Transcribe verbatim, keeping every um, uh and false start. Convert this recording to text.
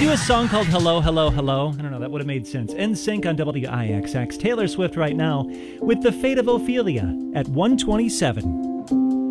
do a song called Hello, Hello, Hello? I don't know, that would have made sense. N Sync on W I X X. Taylor Swift right now with The Fate of Ophelia at one twenty-seven.